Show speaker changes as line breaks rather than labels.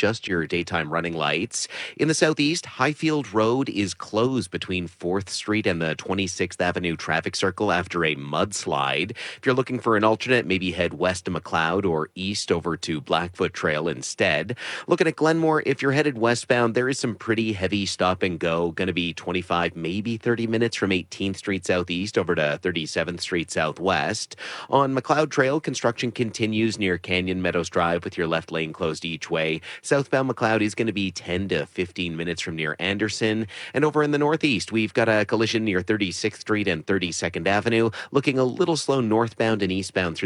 just your daytime running lights. In the southeast, Highfield Road is closed between 4th Street and the 26th Avenue traffic circle after a mudslide. If you're looking for an alternate, maybe head west to McLeod or east over to Blackfoot Trail instead. Looking at Glenmore, if you're headed westbound, there is some pretty heavy stop and go. Going to be 25, maybe 30 minutes from 18th Street Southeast over to 37th Street Southwest. On McLeod Trail, construction continues near Canyon Meadows Drive with your left lane closed each way. Southbound McLeod is going to be 10 to 15 minutes from near Anderson. And over in the northeast, we've got a collision near 36th Street and 32nd Avenue, looking a little slow northbound and eastbound through